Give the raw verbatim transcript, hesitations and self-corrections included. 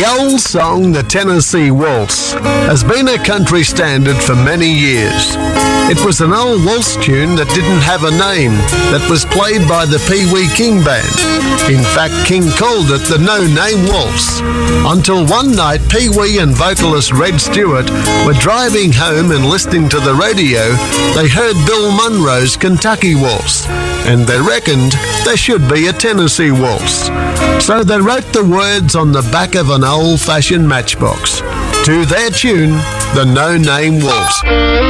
The old song, the Tennessee Waltz, has been a country standard for many years. It was an old waltz tune that didn't have a name, that was played by the Pee Wee King Band. In fact, King called it the No Name Waltz. Until one night, Pee Wee and vocalist Red Stewart were driving home and listening to the radio. They heard Bill Monroe's Kentucky Waltz, and they reckoned there should be a Tennessee Waltz. So they wrote the words on the back of an old-fashioned matchbox to their tune, the No Name Waltz.